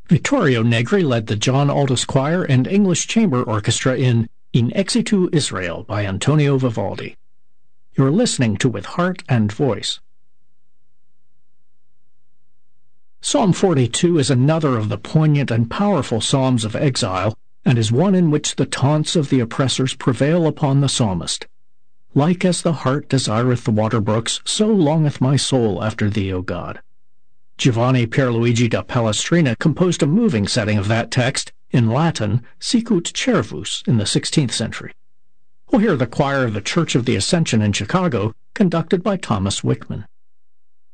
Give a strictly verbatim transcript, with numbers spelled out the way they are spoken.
Vittorio Negri led the John Aldous Choir and English Chamber Orchestra in In Exitu Israel by Antonio Vivaldi. You're listening to With Heart and Voice. Psalm forty-two is another of the poignant and powerful psalms of exile, and is one in which the taunts of the oppressors prevail upon the psalmist. Like as the hart desireth the water brooks, so longeth my soul after thee, O God. Giovanni Pierluigi da Palestrina composed a moving setting of that text, in Latin, Sicut Cervus, in the sixteenth century. We'll hear the choir of the Church of the Ascension in Chicago, conducted by Thomas Wickman.